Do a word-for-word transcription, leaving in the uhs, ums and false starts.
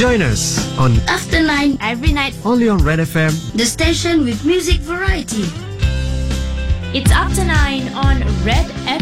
Join us on After nine, Every night, only on Red F M. the station with music variety. it's up to nine on Red F M.